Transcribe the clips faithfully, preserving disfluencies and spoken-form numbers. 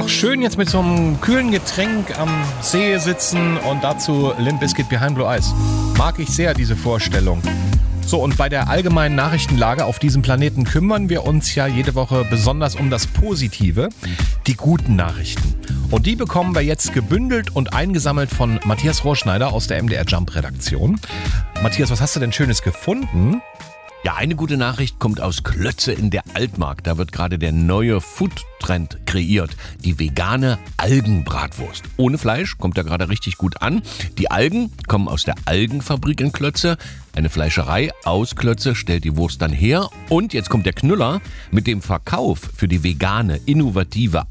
Auch schön jetzt mit so einem kühlen Getränk am See sitzen und dazu Limp Bizkit Behind Blue Eyes. Mag ich sehr, diese Vorstellung. So, und bei der allgemeinen Nachrichtenlage auf diesem Planeten kümmern wir uns ja jede Woche besonders um das Positive, die guten Nachrichten. Und die bekommen wir jetzt gebündelt und eingesammelt von Matthias Rohrschneider aus der M D R Jump Redaktion. Matthias, was hast du denn Schönes gefunden? Ja, eine gute Nachricht kommt aus Klötze in der Altmark. Da wird gerade der neue Food-Trend kreiert. Die vegane Algenbratwurst. Ohne Fleisch, kommt da gerade richtig gut an. Die Algen kommen aus der Algenfabrik in Klötze. Eine Fleischerei aus Klötze stellt die Wurst dann her. Und jetzt kommt der Knüller. Mit dem Verkauf für die vegane, innovative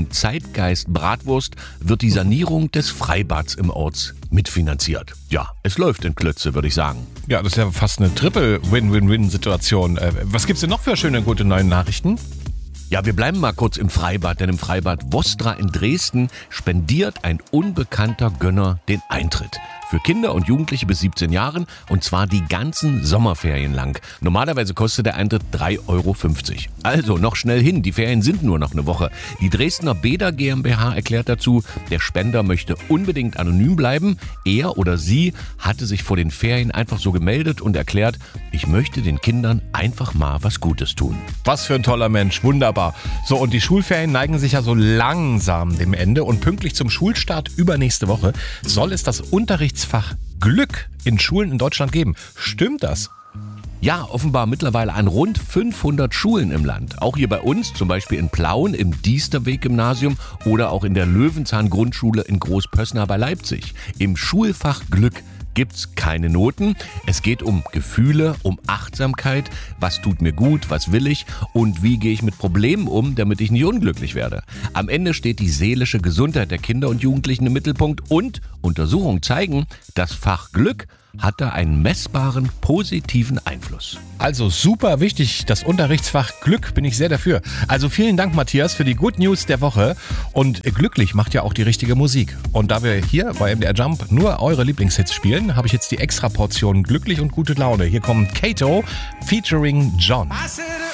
Algen-Zeitgeist-Bratwurst wird die Sanierung des Freibads im Ort mitfinanziert. Ja, es läuft in Klötze, würde ich sagen. Ja, das ist ja fast eine Triple-Win-Win-Win-Situation. Was gibt's denn noch für schöne, gute neue Nachrichten? Ja, wir bleiben mal kurz im Freibad, denn im Freibad Vostra in Dresden spendiert ein unbekannter Gönner den Eintritt. Für Kinder und Jugendliche bis siebzehn Jahren und zwar die ganzen Sommerferien lang. Normalerweise kostet der Eintritt drei Euro fünfzig. Also noch schnell hin, die Ferien sind nur noch eine Woche. Die Dresdner Beda GmbH erklärt dazu, der Spender möchte unbedingt anonym bleiben. Er oder sie hatte sich vor den Ferien einfach so gemeldet und erklärt, ich möchte den Kindern einfach mal was Gutes tun. Was für ein toller Mensch, wunderbar. So, und die Schulferien neigen sich ja so langsam dem Ende und pünktlich zum Schulstart übernächste Woche soll es das Unterrichtsfach Glück in Schulen in Deutschland geben. Stimmt das? Ja, offenbar mittlerweile an rund fünfhundert Schulen im Land. Auch hier bei uns, zum Beispiel in Plauen im Diesterweg-Gymnasium oder auch in der Löwenzahn-Grundschule in Großpössner bei Leipzig. Im Schulfach Glück gibt's keine Noten. Es geht um Gefühle, um Achtsamkeit. Was tut mir gut, was will ich und wie gehe ich mit Problemen um, damit ich nicht unglücklich werde. Am Ende steht die seelische Gesundheit der Kinder und Jugendlichen im Mittelpunkt und Untersuchungen zeigen, das Fach Glück hat da einen messbaren, positiven Einfluss. Also super wichtig, das Unterrichtsfach Glück, bin ich sehr dafür. Also vielen Dank, Matthias, für die Good News der Woche. Und glücklich macht ja auch die richtige Musik. Und da wir hier bei M D R Jump nur eure Lieblingshits spielen, habe ich jetzt die extra Portion glücklich und gute Laune. Hier kommt Kato featuring John.